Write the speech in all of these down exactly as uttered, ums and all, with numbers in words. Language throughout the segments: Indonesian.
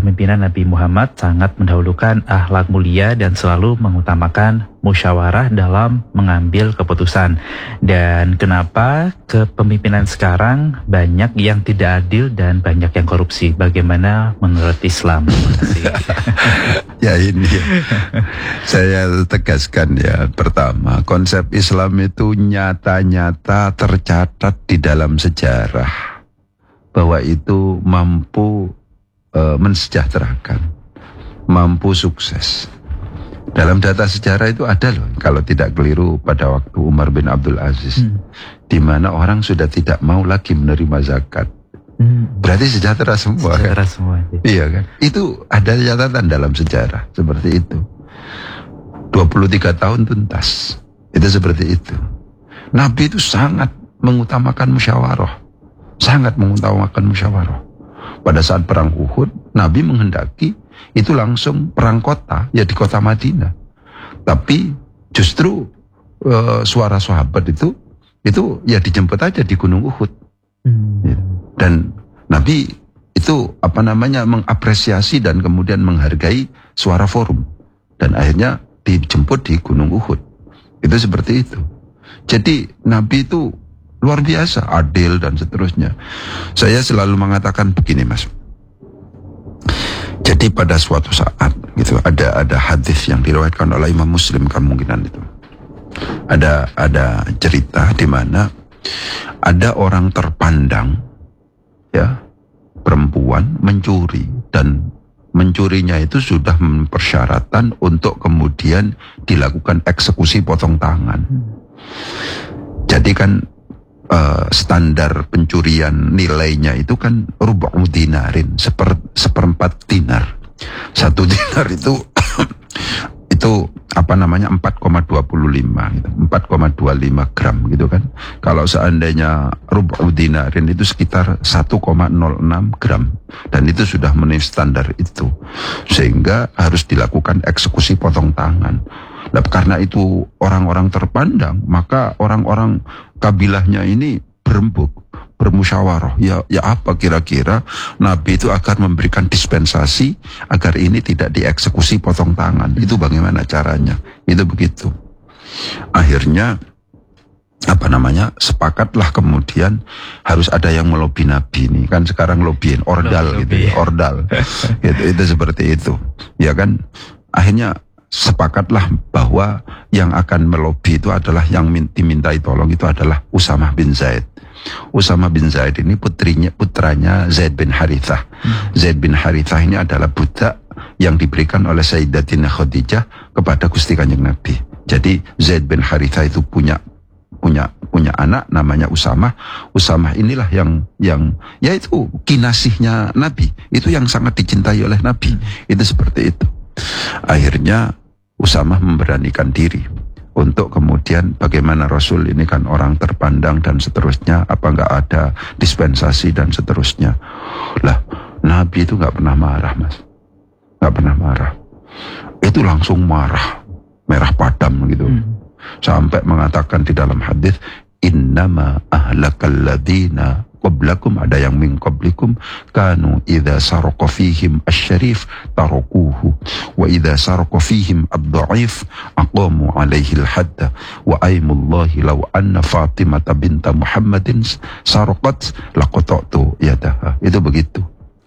kepemimpinan Nabi Muhammad sangat mendahulukan akhlak mulia dan selalu mengutamakan musyawarah dalam mengambil keputusan. Dan kenapa kepemimpinan sekarang banyak yang tidak adil dan banyak yang korupsi? Bagaimana menurut Islam? Ya ini ya. Saya tegaskan ya, pertama, konsep Islam itu nyata-nyata tercatat di dalam sejarah bahwa itu mampu e, mensejahterakan, mampu sukses. Dalam data sejarah itu ada loh, kalau tidak keliru pada waktu Umar bin Abdul Aziz, hmm. di mana orang sudah tidak mau lagi menerima zakat. Hmm. Berarti sejahtera semua. Sejahtera kan? semua. Iya kan? Itu ada catatan dalam sejarah seperti itu. dua puluh tiga tahun tuntas. Itu seperti itu. Nabi itu sangat mengutamakan musyawarah. Sangat mengutamakan musyawarah. Pada saat perang Uhud, Nabi menghendaki itu langsung perang kota, ya di kota Madinah. Tapi justru uh, suara sahabat itu, itu ya dijemput aja di Gunung Uhud. Hmm. Ya. Dan Nabi itu apa namanya mengapresiasi dan kemudian menghargai suara forum. Dan akhirnya dijemput di Gunung Uhud. Itu seperti itu. Jadi Nabi itu luar biasa, adil dan seterusnya. Saya selalu mengatakan begini, Mas. Jadi pada suatu saat gitu ada ada hadis yang diriwayatkan oleh Imam Muslim kemungkinan itu. Ada ada cerita di mana ada orang terpandang ya, perempuan mencuri dan mencurinya itu sudah mempersyaratkan untuk kemudian dilakukan eksekusi potong tangan. Jadi kan Uh, standar pencurian nilainya itu kan rubu' dinarin, seper, seperempat dinar. Satu dinar itu itu apa namanya empat koma dua lima gitu, empat koma dua lima gram gitu kan. Kalau seandainya rubu' dinarin itu sekitar satu koma nol enam gram, dan itu sudah memenuhi standar itu, sehingga harus dilakukan eksekusi potong tangan. Nah, karena itu orang-orang terpandang, maka orang-orang kabilahnya ini berembuk, bermusyawarah. Ya, ya apa kira-kira Nabi itu akan memberikan dispensasi agar ini tidak dieksekusi potong tangan. Itu bagaimana caranya? Itu begitu. Akhirnya apa namanya? Sepakatlah kemudian harus ada yang melobi Nabi ini. Kan sekarang lobiin ordal Lobi, gitu, ya, ordal. itu, itu seperti itu. Ya kan? Akhirnya sepakatlah bahwa yang akan melobi itu adalah yang dimintai tolong itu adalah Usamah bin Zaid. Usamah bin Zaid ini putrinya putranya Zaid bin Harithah. Hmm. Zaid bin Harithah ini adalah budak yang diberikan oleh Sayyidatina Khadijah kepada Gusti Kanjeng Nabi. Jadi Zaid bin Harithah itu punya punya punya anak namanya Usamah. Usamah inilah yang yang yaitu kinasihnya Nabi. Itu yang sangat dicintai oleh Nabi. Hmm. Itu seperti itu. Akhirnya Usamah memberanikan diri untuk kemudian bagaimana Rasul ini kan orang terpandang dan seterusnya, apa nggak ada dispensasi dan seterusnya. Lah, Nabi itu nggak pernah marah, Mas, nggak pernah marah. Itu langsung marah, merah padam gitu, hmm. sampai mengatakan di dalam hadis, innama ahlakal ladina qablakum, ada yang min qablikum kanu idza saraqa fihim asy-syarif tarakuhu wa idza saraqa fihim ad-dha'if aqamu alaihi al-hadda wa aymullahi law anna Fatimah binta Muhammadin saraqat laqata'tu yadaha. Itu begitu.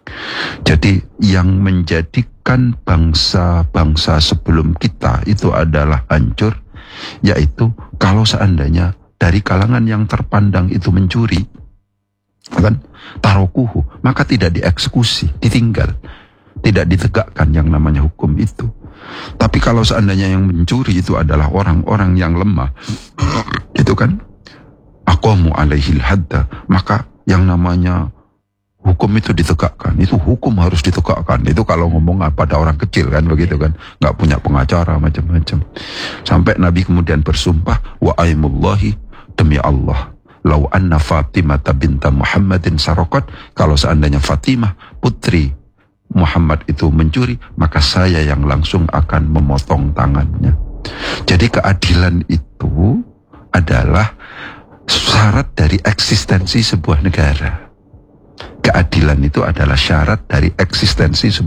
Jadi yang menjadikan bangsa-bangsa sebelum kita itu adalah hancur, yaitu kalau seandainya dari kalangan yang terpandang itu mencuri, kan tarokuhu, maka tidak dieksekusi, ditinggal, tidak ditegakkan yang namanya hukum itu. Tapi kalau seandainya yang mencuri itu adalah orang-orang yang lemah, itu kan aqamu alaihil hadda, maka yang namanya hukum itu ditegakkan. Itu hukum harus ditegakkan. Itu kalau ngomong pada orang kecil kan begitu kan, nggak punya pengacara macam-macam. Sampai Nabi kemudian bersumpah, wa aimullahi, demi Allah, lau anna Fatimah binta Muhammadin saraqat, kalau seandainya Fatimah putri Muhammad itu mencuri, maka saya yang langsung akan memotong tangannya. Jadi keadilan itu adalah syarat dari eksistensi sebuah negara. Keadilan itu adalah syarat dari eksistensi sebuah